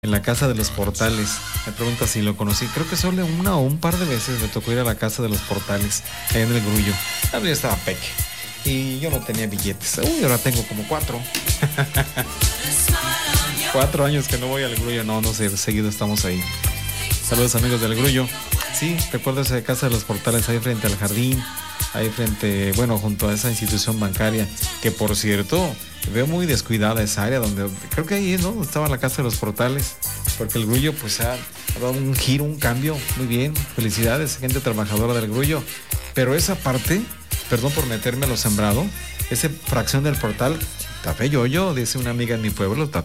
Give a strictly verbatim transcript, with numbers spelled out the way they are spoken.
En la Casa de los Portales. Me pregunta si lo conocí. Creo que solo una o un par de veces me tocó ir a la Casa de los Portales, allá en el Grullo. Yo estaba peque y yo no tenía billetes. Uy, ahora tengo como cuatro. Cuatro años que no voy al Grullo. No, no sé, seguido estamos ahí. Saludos, amigos del Grullo. Sí, recuerdo esa Casa de los Portales ahí frente al jardín, ahí frente, bueno, junto a esa institución bancaria, que por cierto, veo muy descuidada esa área donde, creo que ahí, ¿no? Estaba la Casa de los Portales, porque el Grullo pues ha, ha dado un giro, un cambio, muy bien, felicidades, gente trabajadora del Grullo, pero esa parte, perdón por meterme a lo sembrado, esa fracción del portal, tapé yo, yo, dice una amiga en mi pueblo, tapé